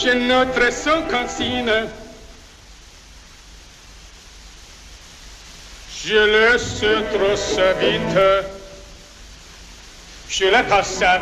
chez notre sans-cantine. Je laisse trop sa vite. Je la passe à